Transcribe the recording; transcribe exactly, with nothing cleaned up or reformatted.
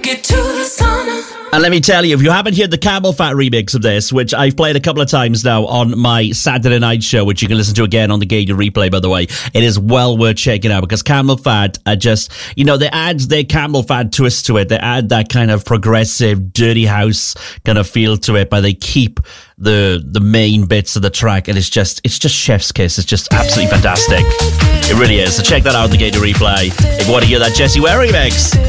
it to the sauna. And let me tell you, if you haven't heard the Camel Fat remix of this, which I've played a couple of times now on my Saturday night show, which you can listen to again on the Gator replay, by the way, it is well worth checking out because Camel Fat are just, you know, they add their Camel Fat twist to it. They add that kind of progressive, dirty house kind of feel to it, but they keep the the main bits of the track, and it's just it's just chef's kiss. It's just absolutely fantastic. It really is. So check that out on the Gator replay if you want to hear that Jessie Ware remix.